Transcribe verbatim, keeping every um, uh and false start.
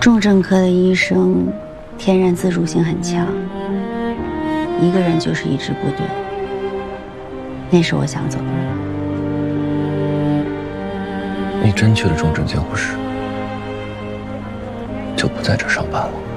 重症科的医生天然自主性很强，一个人就是一支部队，那是我想走的路。 你真去了重症监护室，就不在这上班了。